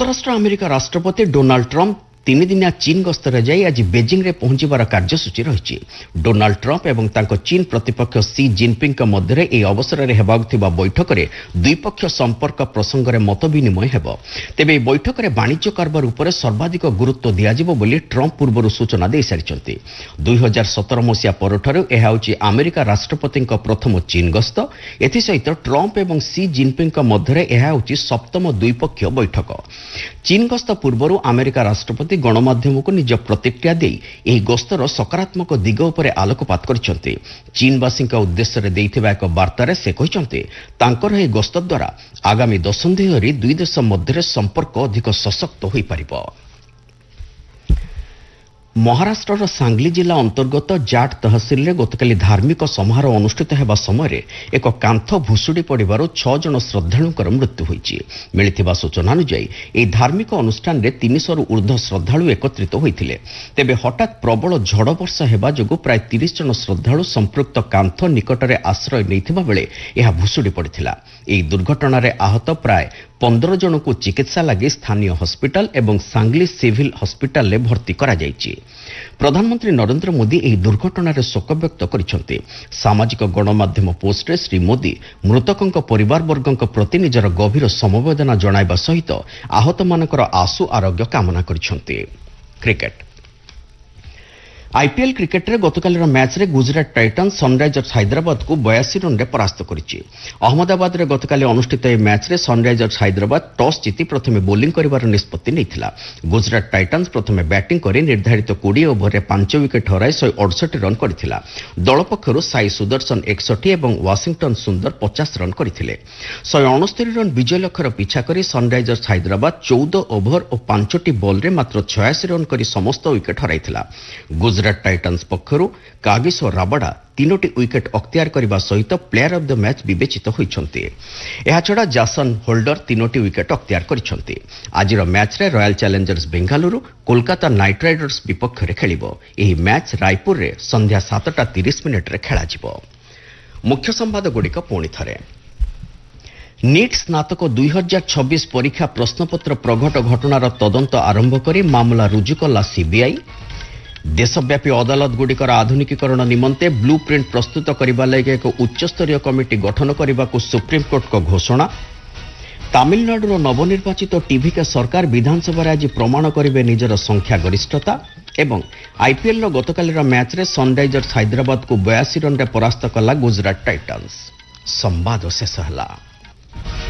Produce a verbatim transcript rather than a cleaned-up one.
যুক্তরাষ্ট্র আমেরিকা রাষ্ট্রপতি Donald Trump তিন দিনিয়া চীন গস্তরে যাই আজ বেজিংরে পৌঁছবার কার্যসূচী রয়েছে। ডোনাল্ড ট্রম্প এবং তাঁর চীন প্রতিপক্ষ সি জিনপিং মধ্যে এই অবসরের হেবাকু থিবা বৈঠকরে দুইপক্ষ সম্পর্ক প্রসঙ্গরে মত বিনিময় ହେବ। তেবে এই বৈঠকরে বাণিজ্য কারবার উপরে সর্বাধিক গুরুত্ব দিয়াଯିବ ବୋଲି ট্রম্প পূର୍ବରୁ ସୂଚନା ଦେଇସାରିଛନ୍ତି। ଦୁଇ ହଜାର ସତର ମସିହା ପରଠାରୁ ଏହା ହେଉଛି ଆମେରିକା ରାଷ୍ଟ୍ରପତିଙ୍କ ପ୍ରଥମ ଚୀନ ଗସ୍ତ। ଏଥିସହିତ ଟ୍ରମ୍ପ ଏବଂ ସି ଜିନପିଂଙ୍କ ମଧ୍ୟରେ ଏହା ହେଉଛି ସପ୍ତମ ଦ୍ୱିପକ୍ଷୀୟ ବୈଠକ। ଚୀନ ଗସ୍ତ ପୂର୍ବରୁ ଆମେରିକା ରାଷ୍ଟ୍ରପତି ଗଣମାଧ୍ୟମକୁ ନିଜ ପ୍ରତିକ୍ରିୟା ଦେଇ ଏହି ଗସ୍ତର ସକାରାତ୍ମକ ଦିଗ ଉପରେ ଆଲୋକପାତ କରିଛନ୍ତି। ଚୀନବାସୀଙ୍କ ଉଦ୍ଦେଶ୍ୟରେ ଦେଇଥିବା ଏକ ବାର୍ତ୍ତାରେ ସେ କହିଛନ୍ତି ତାଙ୍କର ଏହି ଗସ୍ତ ଦ୍ୱାରା ଆଗାମୀ ଦଶନ୍ଧି ଧରି ଦୁଇ ଦେଶ ମଧ୍ୟରେ ସମ୍ପର୍କ ଅଧିକ ସଶକ୍ତ ହୋଇପାରିବ। ମହାରାଷ୍ଟ୍ରର ସାଙ୍ଗଲି ଜିଲ୍ଲା ଅନ୍ତର୍ଗତ ଜାଟ ତହସିଲରେ ଗତକାଲି ଧାର୍ମିକ ସମାରୋହ ଅନୁଷ୍ଠିତ ହେବା ସମୟରେ ଏକ କାନ୍ଥ ଭୁଶୁଡ଼ି ପଡ଼ିବାରୁ ଛଅ ଜଣ ଶ୍ରଦ୍ଧାଳୁଙ୍କର ମୃତ୍ୟୁ ହୋଇଛି। ମିଳିଥିବା ସୂଚନା ଅନୁଯାୟୀ ଏହି ଧାର୍ମିକ ଅନୁଷ୍ଠାନରେ ତିନିଶହରୁ ଉର୍ଦ୍ଧ୍ୱ ଶ୍ରଦ୍ଧାଳୁ ଏକତ୍ରିତ ହୋଇଥିଲେ। ତେବେ ହଠାତ୍ ପ୍ରବଳ ଝଡ଼ ବର୍ଷା ହେବା ଯୋଗୁଁ ପ୍ରାୟ ତିରିଶ ଜଣ ଶ୍ରଦ୍ଧାଳୁ ସମ୍ପୃକ୍ତ କାନ୍ଥ ନିକଟରେ ଆଶ୍ରୟ ନେଇଥିବା ବେଳେ ଏହା ଭୁଶୁଡ଼ି ପଡ଼ିଥିଲା। ଏହି ଦୁର୍ଘଟଣାରେ ଆହତ ପ୍ରାୟ ପନ୍ଦର ଜଣଙ୍କୁ ଚିକିତ୍ସା ଲାଗି ସ୍ଥାନୀୟ ହସ୍ପିଟାଲ ଏବଂ ସାଙ୍ଗଲି ସିଭିଲ ହସ୍ପିଟାଲରେ ଭର୍ତ୍ତି କରାଯାଇଛି। ପ୍ରଧାନମନ୍ତ୍ରୀ ନରେନ୍ଦ୍ର ମୋଦି ଏହି ଦୁର୍ଘଟଣାରେ ଶୋକ ବ୍ୟକ୍ତ କରିଛନ୍ତି। ସାମାଜିକ ଗଣମାଧ୍ୟମ ପୋଷ୍ଟରେ ଶ୍ରୀ ମୋଦି ମୃତକଙ୍କ ପରିବାରବର୍ଗଙ୍କ ପ୍ରତି ନିଜର ଗଭୀର ସମବେଦନା ଜଣାଇବା ସହିତ ଆହତମାନଙ୍କର ଆଶୁ ଆରୋଗ୍ୟ କାମନା କରିଛନ୍ତି। କ୍ରିକେଟ ଆଇପିଏଲ୍ କ୍ରିକେଟରେ ଗତକାଲିର ମ୍ୟାଚ୍ରେ ଗୁଜରାଟ ଟାଇଟାନ୍ସ ସନ୍ରାଇଜର୍ସ ହାଇଦ୍ରାବାଦକୁ ବୟାଅଶୀ ରନ୍ରେ ପରାସ୍ତ କରିଛି। ଅହମ୍ମଦାବାଦରେ ଗତକାଲି ଅନୁଷ୍ଠିତ ଏହି ମ୍ୟାଚ୍ରେ ସନ୍ରାଇଜର୍ସ ହାଇଦ୍ରାବାଦ ଟସ୍ ଜିତି ପ୍ରଥମେ ବୋଲିଂ କରିବାର ନିଷ୍ପତ୍ତି ନେଇଥିଲା। ଗୁଜରାଟ ଟାଇଟାନ୍ସ ପ୍ରଥମେ ବ୍ୟାଟିଂ କରି ନିର୍ଦ୍ଧାରିତ କୋଡ଼ିଏ ଓଭରରେ ପାଞ୍ଚ ୱିକେଟ୍ ହରାଇ ଶହେ ଅଠଷଠି ରନ୍ କରିଥିଲା। ଦଳ ପକ୍ଷରୁ ସାଇ ସୁଦର୍ଶନ ଏକଷଠି ଏବଂ ୱାଶିଂଟନ୍ ସୁନ୍ଦର ପଚାଶ ରନ୍ କରିଥିଲେ। ଶହେ ଅଣସ୍ତରୀ ରନ୍ ବିଜୟ ଲକ୍ଷ୍ୟର ପିଛା କରି ସନ୍ରାଇଜର୍ସ ହାଇଦ୍ରାବାଦ ଚଉଦ ଓଭର ଓ ପାଞ୍ଚଟି ବଲ୍ରେ ମାତ୍ର ଛୟାଅଶୀ ରନ୍ କରି ସମସ୍ତ ୱିକେଟ୍ ହରାଇଥିଲା। ଗୁଜରାଟ ଟାଇଟାନ୍ସ ପକ୍ଷରୁ କାଗିସୋ ରାବାଡା ତିନୋଟି ୱିକେଟ୍ ଅକ୍ତିଆର କରିବା ସହିତ ପ୍ଲେୟାର ଅଫ୍ ଦ ମ୍ୟାଚ୍ ବିବେଚିତ ହୋଇଛନ୍ତି। ଏହାଛଡ଼ା ଜାସନ ହୋଲ୍ଡର ତିନୋଟି ୱିକେଟ୍ ଅକ୍ତିଆର କରିଛନ୍ତି। ଆଜିର ମ୍ୟାଚ୍ରେ royal challengers Bengaluru Kolkata night Riders ବିପକ୍ଷରେ ଖେଳିବ। ଏହି ମ୍ୟାଚ୍ ରାୟପୁରରେ ସନ୍ଧ୍ୟା ସାତଟା ତିରିଶ ମିନିଟ୍ରେ ଖେଳାଯିବ। ମୁଖ୍ୟ ସମ୍ବାଦଗୁଡ଼ିକ ପୁଣି ଥରେ। ନିଟ୍ ସ୍ନାତକ ଦୁଇ ହଜାର ଛବିଶ ପରୀକ୍ଷା ପ୍ରଶ୍ନପତ୍ର ପ୍ରଘଟ ଘଟଣାର ତଦନ୍ତ ଆରମ୍ଭ କରି ମାମଲା ରୁଜୁ କଲା ସିବିଆଇ। ଦେଶବ୍ୟାପୀ ଅଦାଲତଗୁଡ଼ିକର ଆଧୁନିକୀକରଣ ନିମନ୍ତେ ବ୍ଲୁ ପ୍ରିଣ୍ଟ ପ୍ରସ୍ତୁତ କରିବା ଲାଗି ଏକ ଉଚ୍ଚସ୍ତରୀୟ କମିଟି ଗଠନ କରିବାକୁ ସୁପ୍ରିମକୋର୍ଟଙ୍କ ଘୋଷଣା। ତାମିଲନାଡୁର ନବନିର୍ବାଚିତ ଟିଭିକେ ସରକାର ବିଧାନସଭାରେ ଆଜି ପ୍ରମାଣ କରିବେ ନିଜର ସଂଖ୍ୟା ଗରିଷ୍ଠତା। ଏବଂ ଆଇପିଏଲ୍ର ଗତକାଲିର ମ୍ୟାଚ୍ରେ ସନ୍ରାଇଜର୍ସ ହାଇଦ୍ରାବାଦକୁ ବୟାଅଶୀ ରନ୍ରେ ପରାସ୍ତ କଲା ଗୁଜରାଟ ଟାଇଟାନ୍ସ। ସମ୍ବାଦ ଶେଷ ହେଲା।